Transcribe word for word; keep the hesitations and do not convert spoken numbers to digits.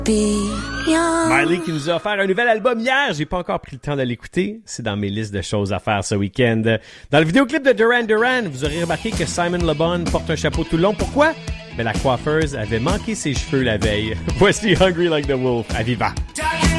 Miley qui nous a offert un nouvel album hier. J'ai pas encore pris le temps de l'écouter. C'est dans mes listes de choses à faire ce week-end. Dans le vidéoclip de Duran Duran, vous aurez remarqué que Simon Le Bon porte un chapeau tout long. Pourquoi? Ben, la coiffeuse avait manqué ses cheveux la veille. Voici Hungry Like the Wolf à Viva.